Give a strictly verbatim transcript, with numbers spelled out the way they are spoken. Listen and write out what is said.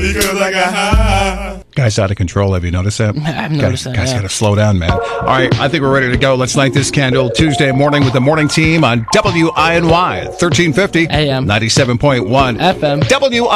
because I got high. Guy's out of control. Have you noticed that? I've noticed Guy, that. Guy's Yeah. got to slow down, man. All right, I think we're ready to go. Let's light this candle Tuesday morning with the morning team on W I N Y, thirteen fifty A M. ninety-seven point one F M. W